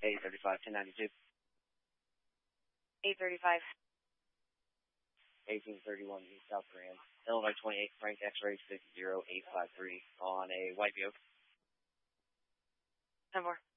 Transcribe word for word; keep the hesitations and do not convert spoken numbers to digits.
eight thirty-five, ten ninety-two. eight thirty-five. eighteen thirty-one East South Grand. Illinois twenty-eight, Frank X-ray six zero eight five three on a white Buick. ten four.